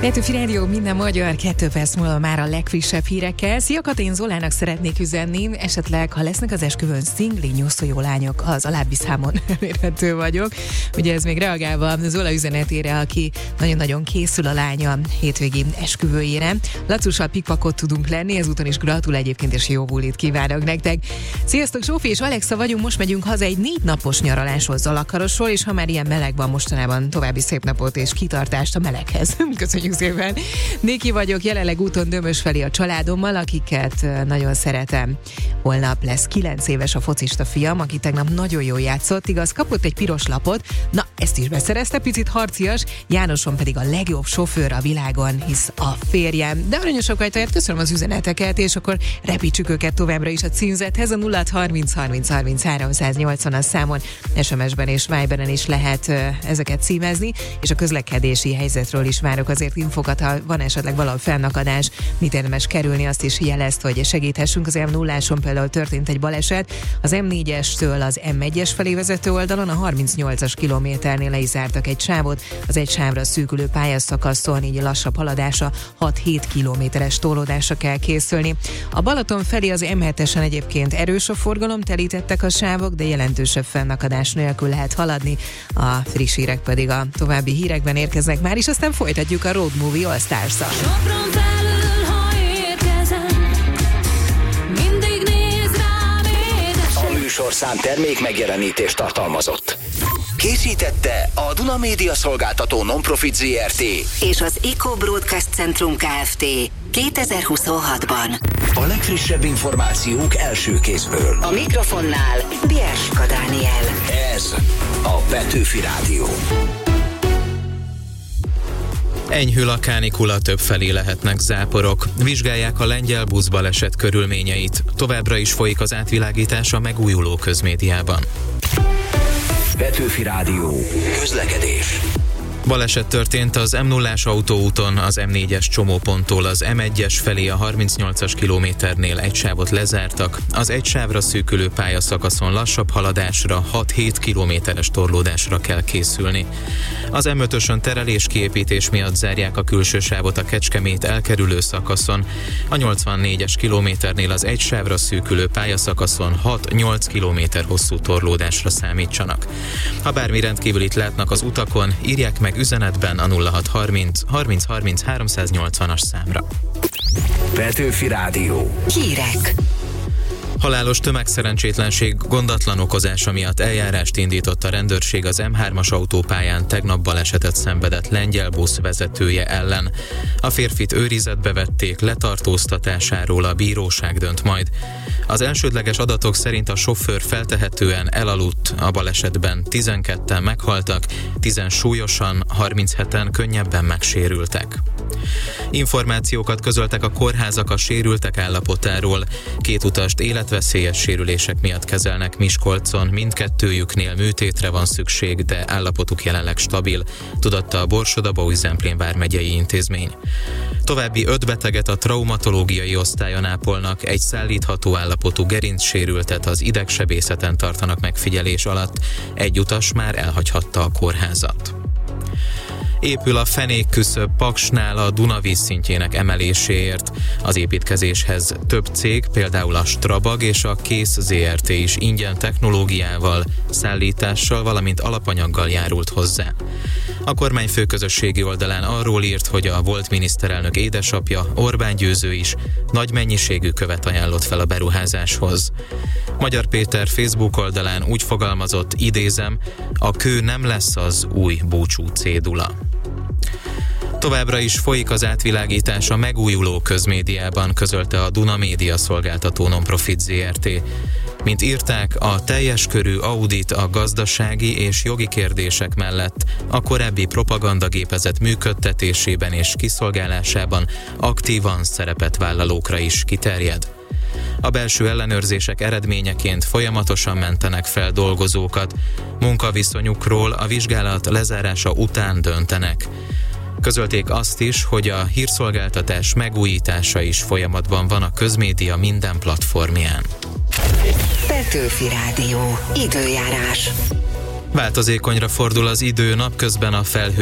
Petőfi Rádió, minden magyar, 2 perc múlva már a legfrissebb hírekkel. Szia, Katén, Zolának szeretnék üzenni, esetleg, ha lesznek az esküvőn szingli nyuszoló lányok, az alábbi számon elérhető vagyok. Ugye ez még reagálva Zola üzenetére, aki nagyon-nagyon készül a lánya hétvégi esküvőjére. Lacussal pikpakot tudunk lenni, ezúton is gratul egyébként, és jó bulit kívánok nektek. Sziasztok, Zsófi és Alexa vagyunk, most megyünk haza egy 4 napos nyaraláshoz Zalakarosról, és ha már ilyen meleg van mostanában, további szép napot és kitartást a meleghez. Köszönjük szépen. Niki vagyok, jelenleg úton Dömös felé a családommal, akiket nagyon szeretem. Holnap lesz 9 éves a focista fiam, aki tegnap nagyon jól játszott, igaz, kapott egy piros lapot, na ezt is beszerezte, picit harcias, Jánoson pedig a legjobb sofőr a világon, hisz a férjem. De aranyosak vagytok, köszönöm az üzeneteket, és akkor repítsük őket továbbra is a címzethez, a 0630 30 30 380 a számon, SMS-ben és Viberen is lehet ezeket címezni, és a közlekedési helyzetről is várok azért infokat, ha van esetleg valahol fennakadás, mit érdemes kerülni, azt is jelezt, hogy segíthessünk. Az M0-áson például történt egy baleset, az M4-estől az M1-es felé vezető oldalon a 38-as kilométernél le is zártak egy sávot, az egy sávra szűkülő pályaszakaszon, így lassabb haladása, 6-7 kilométeres tolódásra kell készülni. A Balaton felé az M7-esen egyébként erős a forgalom, telítettek a sávok, de jelentősebb fennakadás nélkül lehet haladni. A friss hírek pedig a további hírekben érkeznek már, és aztán folytatjuk a Road Movie All Stars-szal. Sopron felül, ha érkezem, mindig néz rám édesem. A műsorszám termék megjelenítést tartalmazott. Készítette a Duna Média Szolgáltató Non-Profit Zrt. és az Eco Broadcast Centrum Kft. 2026-ban. A legfrissebb információk első kézből. A mikrofonnál Bierska Dániel. Ez a Petőfi Rádió. Enyhül a kánikula, többfelé lehetnek záporok. Vizsgálják a lengyel buszbaleset körülményeit. Továbbra is folyik az átvilágítás a megújuló közmédiában. Petőfi Rádió. Közlekedés. Baleset történt az M0-ás autóúton, az M4-es csomóponttól az M1-es felé a 38-as kilométernél egy sávot lezártak. Az egy sávra szűkülő pályaszakaszon lassabb haladásra, 6-7 kilométeres torlódásra kell készülni. Az M5-ösön terelés-kiépítés miatt zárják a külső sávot a Kecskemét elkerülő szakaszon. A 84-es kilométernél az egy sávra szűkülő pályaszakaszon 6-8 kilométer hosszú torlódásra számítsanak. Ha bármi rendkívülit látnak az utakon, írják meg üzenetben a 0630 30 30 380-as számra. Petőfi Rádió. Hírek. Halálos tömegszerencsétlenség gondatlan okozása miatt eljárást indított a rendőrség az M3-as autópályán tegnap balesetet szenvedett lengyel busz vezetője ellen. A férfit őrizetbe vették, letartóztatásáról a bíróság dönt majd. Az elsődleges adatok szerint a sofőr feltehetően elaludt, a balesetben 12-en meghaltak, 10 súlyosan, 37-en könnyebben megsérültek. Információkat közöltek a kórházak a sérültek állapotáról. 2 utast életveszélyes sérülések miatt kezelnek Miskolcon, mindkettőjüknél műtétre van szükség, de állapotuk jelenleg stabil, tudatta a Borsod-Abaúj-Zemplén vármegyei intézmény. További 5 beteget a traumatológiai osztályon ápolnak, egy szállítható állapotú gerincsérültet az idegsebészeten tartanak megfigyelés alatt, egy utas már elhagyhatta a kórházat. Épül a fenékküszöb Paksnál a Duna vízszintjének emeléséért. Az építkezéshez több cég, például a Strabag és a Kész Zrt. Is ingyen technológiával, szállítással, valamint alapanyaggal járult hozzá. A kormány főközösségi oldalán arról írt, hogy a volt miniszterelnök édesapja, Orbán Győző is nagy mennyiségű követ ajánlott fel a beruházáshoz. Magyar Péter Facebook oldalán úgy fogalmazott, idézem, a kő nem lesz az új búcsú cédula. Továbbra is folyik az átvilágítás a megújuló közmédiában, közölte a Duna Média Szolgáltató Non-Profit Zrt. Mint írták, a teljes körű audit a gazdasági és jogi kérdések mellett a korábbi propagandagépezet működtetésében és kiszolgálásában aktívan szerepet vállalókra is kiterjed. A belső ellenőrzések eredményeként folyamatosan mentenek fel dolgozókat, munkaviszonyukról a vizsgálat lezárása után döntenek. Közölték azt is, hogy a hírszolgáltatás megújítása is folyamatban van a közmédia minden platformján. Petőfi Rádió. Időjárás. Változékonyra fordul az idő, napközben a felhő